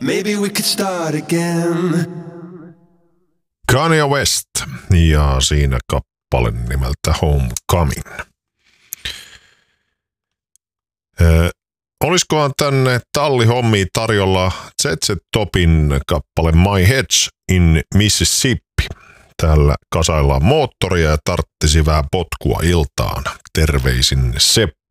Maybe we could start again. Kanye West ja siinä kappale nimeltä Homecoming. Olisikohan tänne tallihommiin tarjolla ZZ Topin kappale My Heads in Mississippi. Täällä kasaillaan moottoria ja tarttisi vähän potkua iltaan. Terveisin Seppo.